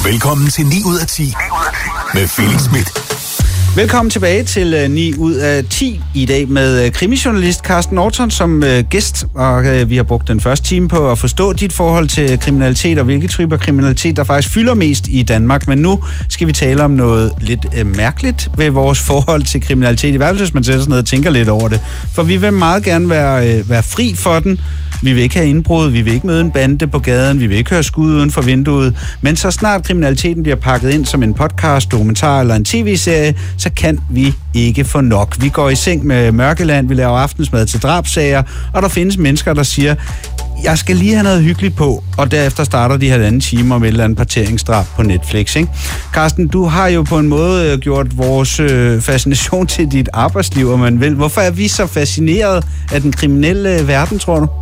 Velkommen til 9 ud af 10 med Felix Smith. Velkommen tilbage til 9 ud af 10 i dag med krimijournalist Carsten Norton som gæst. Og vi har brugt den første time på at forstå dit forhold til kriminalitet og hvilke typer kriminalitet, der faktisk fylder mest i Danmark. Men nu skal vi tale om noget lidt mærkeligt ved vores forhold til kriminalitet. I hvert fald, hvis man sætter sig ned og tænker lidt over det. For vi vil meget gerne være fri for den. Vi vil ikke have indbrud, vi vil ikke møde en bande på gaden, vi vil ikke høre skud uden for vinduet. Men så snart kriminaliteten bliver pakket ind som en podcast, dokumentar eller en tv-serie, så kan vi ikke få nok. Vi går i seng med Mørkeland, vi laver aftensmad til drabsager, og der findes mennesker, der siger, jeg skal lige have noget hyggeligt på, og derefter starter de 1,5 time om et eller andet parteringsdrab på Netflix, ikke? Carsten, du har jo på en måde gjort vores fascination til dit arbejdsliv, om man vil. Hvorfor er vi så fascineret af den kriminelle verden, tror du?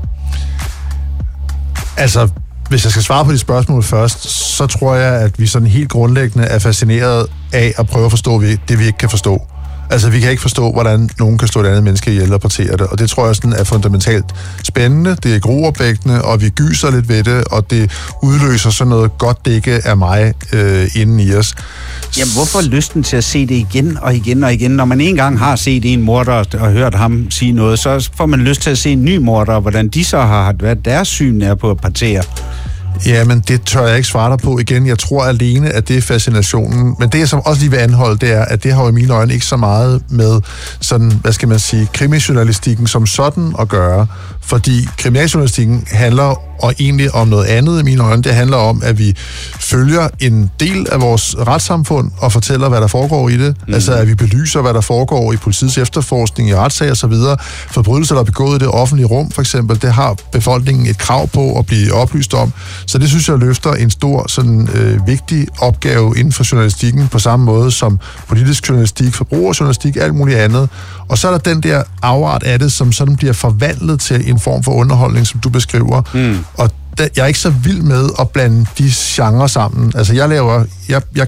Altså, hvis jeg skal svare på de spørgsmål først, så tror jeg, at vi sådan helt grundlæggende er fascineret af at prøve at forstå det, vi ikke kan forstå. Altså, vi kan ikke forstå, hvordan nogen kan slå et andet menneske ihjel og partere det, og det tror jeg sådan er fundamentalt spændende, det er gruopvækkende, og vi gyser lidt ved det, og det udløser sådan noget godt dække af mig inden i os. Jamen, hvorfor lysten til at se det igen og igen og igen? Når man en gang har set en morder og hørt ham sige noget, så får man lyst til at se en ny morder, og hvordan de så har været deres syn er på at partere. Jamen, det tør jeg ikke svare dig på igen. Jeg tror alene, at det er fascinationen. Men det, jeg som også lige vil anholde, det er, at det har jo i mine øjne ikke så meget med sådan, hvad skal man sige, krimijournalistikken som sådan at gøre. Fordi kriminaljournalistikken handler og egentlig om noget andet i mine øjne. Det handler om, at vi følger en del af vores retssamfund og fortæller, hvad der foregår i det. Altså, at vi belyser, hvad der foregår i politiets efterforskning, i retssager osv. Forbrydelser, der er begået i det offentlige rum, for eksempel, det har befolkningen et krav på at blive oplyst om. Så det synes jeg løfter en stor, sådan vigtig opgave inden for journalistikken, på samme måde som politisk journalistik, forbrugerjournalistik, alt muligt andet. Og så er der den der afart af det, som sådan bliver forvandlet til en form for underholdning, som du beskriver. Og jeg er ikke så vild med at blande de genrer sammen. Altså, jeg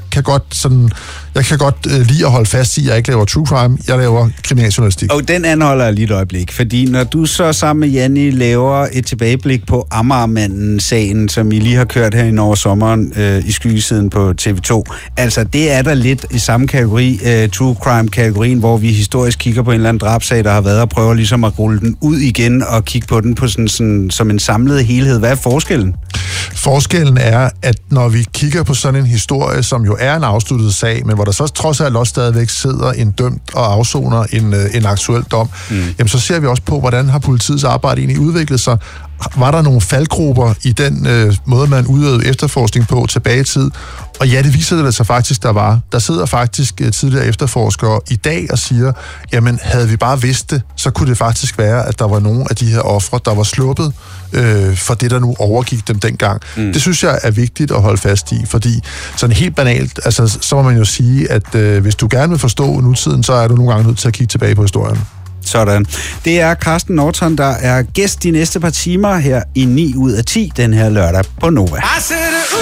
kan godt lide at holde fast i, at jeg ikke laver true crime, jeg laver kriminaljournalistik. Og den anholder jeg lige et øjeblik, fordi når du så sammen med Janni laver et tilbageblik på Amagermanden-sagen, som I lige har kørt her over sommeren i skyggesiden på TV2, altså det er der lidt i samme kategori, true crime-kategorien, hvor vi historisk kigger på en eller anden drabsag, der har været, og prøver ligesom at rulle den ud igen og kigge på den på sådan som en samlet helhed. Hvad er forskellen? Forskellen er, at når vi kigger på sådan en historie, som jo er en afsluttet sag, men hvor der så trods alt også stadigvæk sidder en dømt og afsoner en aktuel dom, jamen så ser vi også på, hvordan har politiets arbejde egentlig udviklet sig. Var der nogle faldgrupper i den måde, man udøvede efterforskning på tilbage i tid? Og ja, det viser det sig faktisk, der var. Der sidder faktisk tidligere efterforskere i dag og siger, jamen havde vi bare vidst det, så kunne det faktisk være, at der var nogle af de her ofre, der var sluppet for det, der nu overgik dem dengang. Det synes jeg er vigtigt at holde fast i, fordi sådan helt banalt, altså så må man jo sige, at hvis du gerne vil forstå nutiden, så er du nogle gange nødt til at kigge tilbage på historien. Sådan. Det er Carsten Norton, der er gæst de næste par timer her i 9 ud af 10 den her lørdag på Nova.